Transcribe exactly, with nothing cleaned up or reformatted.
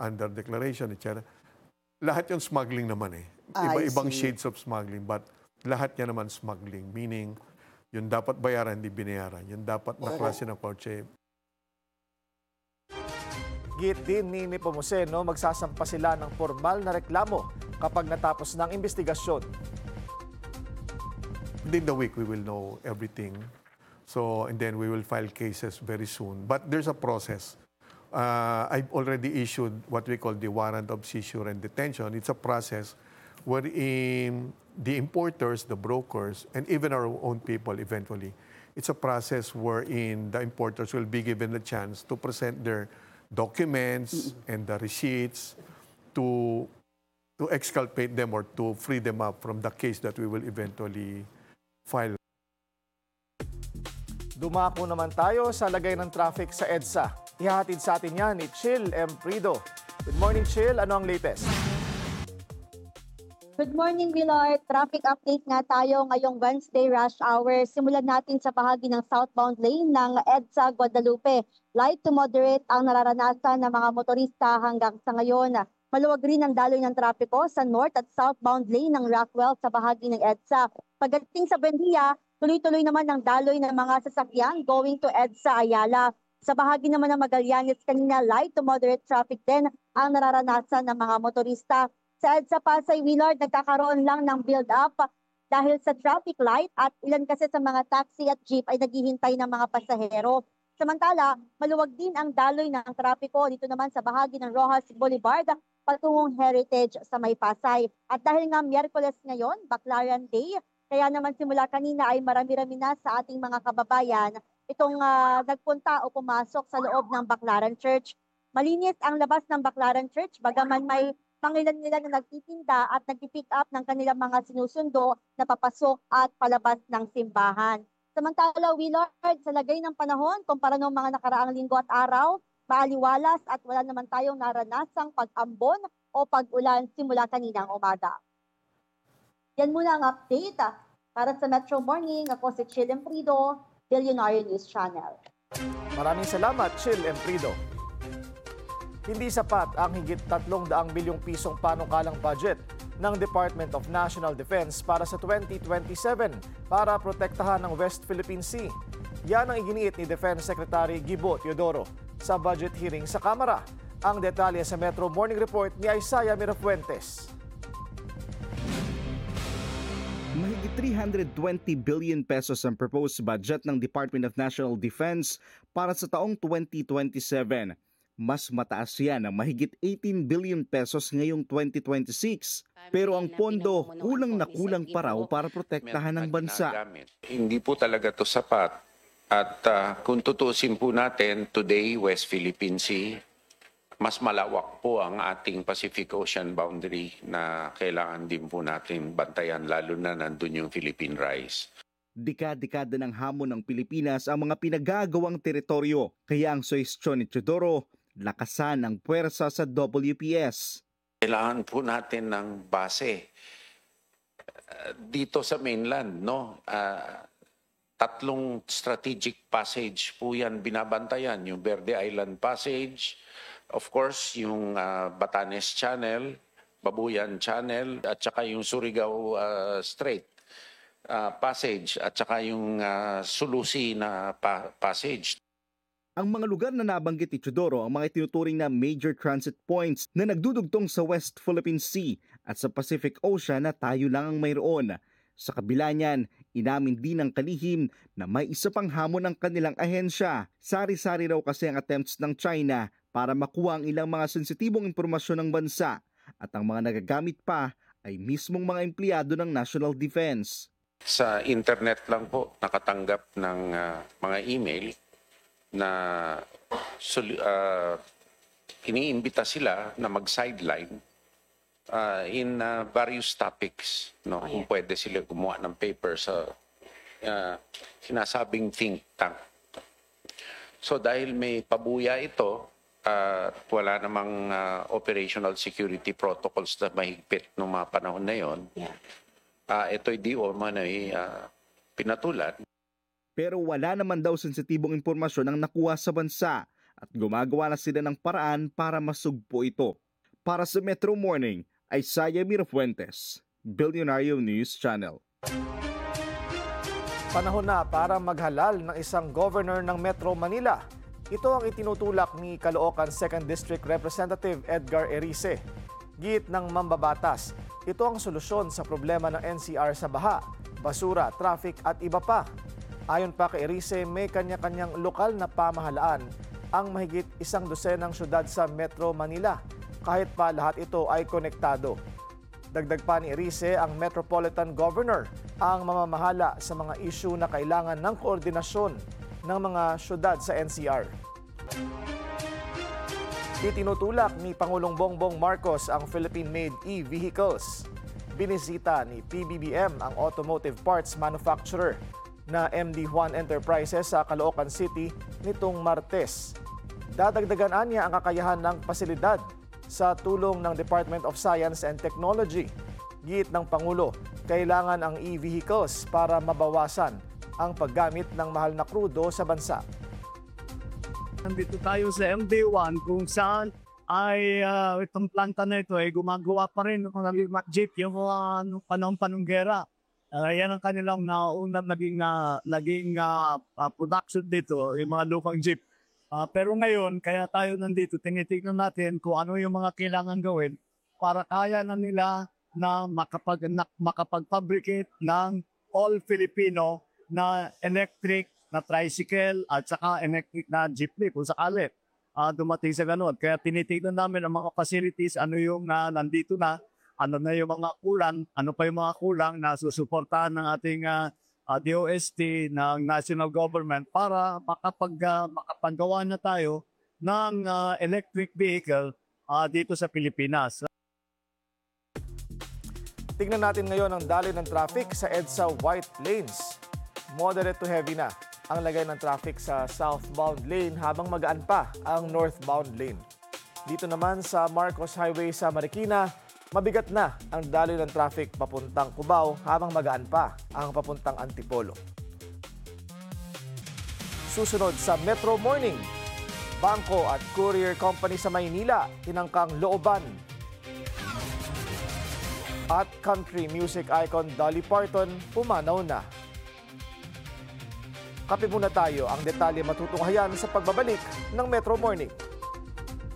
under declaration, et cetera. Lahat yung smuggling naman eh. I Iba-ibang see. shades of smuggling, but lahat niya naman smuggling. Meaning, yung dapat bayaran, hindi binayaran. Yung dapat na klase ng kotse. Git din ni Nepomuceno, magsasampa sila ng formal na reklamo kapag natapos ng investigasyon. Within the week, we will know everything. So, and then we will file cases very soon. But there's a process. Uh, I've already issued what we call the warrant of seizure and detention. It's a process wherein the importers, the brokers, and even our own people eventually, it's a process wherein the importers will be given the chance to present their documents and the receipts to to exculpate them or to free them up from the case that we will eventually file. Dumako naman tayo sa lagay ng traffic sa EDSA. Ihahatid sa atin yan ni Chill Emprido. Good morning, Chill. Ano ang latest? Good morning, Willard. Traffic update nga tayo ngayong Wednesday rush hour. Simulan natin sa bahagi ng southbound lane ng EDSA Guadalupe. Light to moderate ang nararanasan ng mga motorista hanggang sa ngayon. Maluwag rin ang daloy ng trapiko sa north at southbound lane ng Rockwell sa bahagi ng EDSA. Pagdating sa Buendia, tuloy-tuloy naman ang daloy ng mga sasakyan going to EDSA Ayala. Sa bahagi naman ng Magallanes kanina, light to moderate traffic din ang nararanasan ng mga motorista. Sa EDSA Pasay Willard, nagkakaroon lang ng build-up dahil sa traffic light at ilan kasi sa mga taxi at jeep ay naghihintay ng mga pasahero. Samantala, maluwag din ang daloy ng trapiko dito naman sa bahagi ng Rojas Boulevard patungong Heritage sa May Pasay. At dahil nga Miyerkules ngayon, Baclaran Day, kaya naman simula kanina ay marami-rami na sa ating mga kababayan itong uh, nagpunta o pumasok sa loob ng Baclaran Church. Malinis ang labas ng Baclaran Church, bagaman may pangilan nila na nagtitinda at nagpipick up ng kanilang mga sinusundo na papasok at palabas ng simbahan. Samantala, Willard, sa lagay ng panahon, kumpara ng mga nakaraang linggo at araw, maaliwalas at wala naman tayong naranasang pag-ambon o pag-ulan simula kaninang umaga. Yan muna ang update. Para sa Metro Morning, ako si Chill Emprido, Billionaire News Channel. Maraming salamat, Chill Emprido. Hindi sapat ang higit tatlong daang bilyong pisong panukalang budget ng Department of National Defense para sa twenty twenty-seven para protektahan ang West Philippine Sea. Yan ang iginiit ni Defense Secretary Gibo Teodoro sa budget hearing sa Kamara. Ang detalye sa Metro Morning Report ni Isaiah Mirafuentes. Mahigit three hundred twenty billion pesos ang proposed budget ng Department of National Defense para sa taong twenty twenty-seven. Mas mataas yan ang mahigit eighteen billion pesos ngayong twenty twenty-six. Pero ang pondo kulang na kulang pa raw para protektahan ng bansa. Hindi po talaga to sapat. At uh, kung tutusin po natin, today West Philippine Sea, mas malawak po ang ating Pacific Ocean boundary na kailangan din po natin bantayan, lalo na nandun yung Philippine Rise. Dekada-dekada ng hamon ng Pilipinas ang mga pinagagawang teritoryo. Kaya ang suhestyon ni Teodoro, lakasan ang puwersa sa W P S. Kailangan po natin ng base uh, dito sa mainland, no? Uh, tatlong strategic passage po yan binabantayan. Yung Verde Island Passage, of course, yung uh, Batanes Channel, Babuyan Channel, at saka yung Surigao uh, Strait uh, Passage, at saka yung uh, Sulusi na pa passage. Ang mga lugar na nabanggit ni Teodoro ang mga tinuturing na major transit points na nagdudugtong sa West Philippine Sea at sa Pacific Ocean na tayo lang ang mayroon. Sa kabila niyan, inamin din ng kalihim na may isa pang hamon ng kanilang ahensya. Sari-sari raw kasi ang attempts ng China para makuha ang ilang mga sensitibong impormasyon ng bansa at ang mga nagagamit pa ay mismong mga empleyado ng National Defense. Sa internet lang po nakatanggap ng uh, mga email na uh, iniimbita sila na mag-sideline uh, in uh, various topics. No? Kung pwede sila gumawa ng paper sa uh, sinasabing think tank. So dahil may pabuya ito, uh, wala namang uh, operational security protocols na mahigpit noong mga panahon na yon. Yeah. Uh, ito'y di o man ay uh, pinatulan. Pero wala naman daw sensitibong impormasyon ang nakuha sa bansa at gumagawa na sila ng paraan para masugpo ito. Para sa Metro Morning, Isaiah Mirafuentes, Billionario News Channel. Panahon na para maghalal ng isang governor ng Metro Manila. Ito ang itinutulak ni Caloocan second District Representative Edgar Erice. Giit ng mambabatas, ito ang solusyon sa problema ng N C R sa baha, basura, traffic at iba pa. Ayon pa kay Erice, may kanya-kanyang lokal na pamahalaan ang mahigit isang dosenang syudad sa Metro Manila, kahit pa lahat ito ay konektado. Dagdag pa ni Erice, ang Metropolitan Governor ang mamamahala sa mga issue na kailangan ng koordinasyon ng mga syudad sa N C R. Itinutulak ni Pangulong Bongbong Marcos ang Philippine-made e-vehicles. Binisita ni P B B M ang automotive parts manufacturer na M D Juan Enterprises sa Caloocan City nitong Martes. Dadagdagan niya ang kakayahan ng pasilidad sa tulong ng Department of Science and Technology. Giit ng Pangulo, kailangan ang e-vehicles para mabawasan ang paggamit ng mahal na krudo sa bansa. Nandito tayo sa M D one kung saan ay uh, itong planta na ito ay gumagawa pa rin ng mga jeep, yung mga uh, panahon panunggera. Uh, yan ang kanilang naunang naging, uh, naging uh, uh, production dito, yung mga lupang jeep. Uh, pero ngayon, kaya tayo nandito, tinitignan natin kung ano yung mga kailangan gawin para kaya na nila na makapag, na, makapag-fabricate ng all-Filipino na electric na tricycle at saka electric na jeepney kung sakali uh, dumating sa ganun. Kaya tinitignan namin ang mga facilities, ano yung uh, nandito na, ano na yung mga kulang, ano pa yung mga kulang na susuportahan ng ating uh, uh, D O S T ng national government para makapag, uh, makapagawa na tayo ng uh, electric vehicle uh, dito sa Pilipinas. Tignan natin ngayon ang daloy ng traffic sa EDSA White Lanes. Moderate to heavy na ang lagay ng traffic sa southbound lane habang magaan pa ang northbound lane. Dito naman sa Marcos Highway sa Marikina, mabigat na ang daloy ng traffic papuntang Cubao habang magaan pa ang papuntang Antipolo. Susunod sa Metro Morning, Bangko at Courier Company sa Maynila, tinangkang looban. At country music icon Dolly Parton, pumanaw na. Kape muna tayo, ang detalye matutunghayan sa pagbabalik ng Metro Morning.